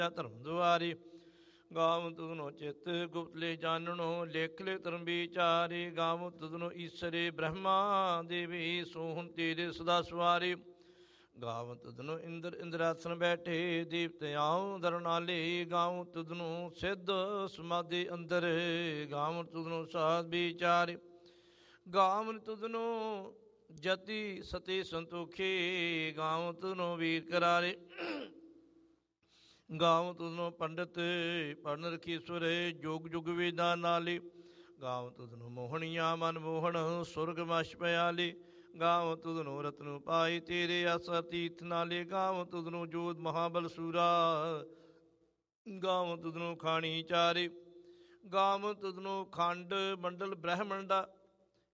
ਧਰਮ ਦੁਆਰੀ। ਗਾਵ ਤੁਧਨੋ ਚਿਤ ਗੁਪਤ ਲੈ ਜਾਣਨੋ, ਲੇਖ ਲੈ ਧਰਮ ਵਿਚਾਰੀ। ਗਾਵ ਤੁਧਨੋ ਈਸਰੇ ਬ੍ਰਹਮਾ ਦੇਵੀ, ਸੋਹਣ ਤੇਰੇ ਸਦਾ ਸਵਾਰੀ। ਗਾਵ ਤੁਧਨੋ ਇੰਦਰ ਇੰਦਰਾਸਨ ਬੈਠੇ, ਦੀਪਤ ਆਉ ਦਰਨਾਲੇ। ਗਾਵ ਤੁਧਨੋ ਸਿੱਧ ਸਮਾਧੀ ਅੰਦਰ, ਗਾਵ ਤੁਧਨੋ ਸਾਧ ਵਿਚਾਰੀ। ਗਾਵ ਤੁਧਨੋ ਜਤੀ ਸਤੀ ਸੰਤੋਖੀ, ਗਾਵ ਤੁਧਨੋ ਵੀਰ ਕਰਾਰੇ। ਗਾਵ ਤੁਧਨੋ ਪੰਡਿਤ ਪੜਨ ਰਖੀਸਵਰ, ਜੋਗ ਜੁਗ ਵੇਦਾਂ ਨਾਲੇ। ਗਾਵ ਤੁਧਨੋ ਮੋਹਣੀਆਂ ਮਨ ਮੋਹਣ, ਸੁਰਗ ਮਛ ਪਿਆਲੇ। ਗਾਵ ਤੁਧਨੋ ਰਤਨੁ ਪਾਈ, ਤੇਰੇ ਅਸ ਅਤੀਤ ਨਾਲੇ। ਗਾਵ ਤੁਧਨੋ ਜੋਧ ਮਹਾਬਲ ਸੂਰਾ, ਗਾਵ ਤੁਧਨੋ ਖਾਣੀ ਚਾਰੇ। ਗਾਵ ਤੁਧਨੋ ਖੰਡ ਮੰਡਲ ਬ੍ਰਹਮੰਡਾ,